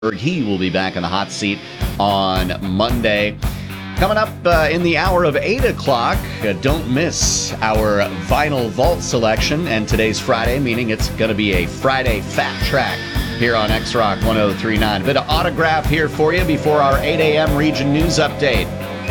He will be back in the hot seat on Monday. Coming up in the hour of 8 o'clock, don't miss our Vinyl Vault selection. And today's Friday, meaning it's going to be a Friday Fat Track here on X-Rock 1039. A bit of autograph here for you before our 8 a.m. Region News Update.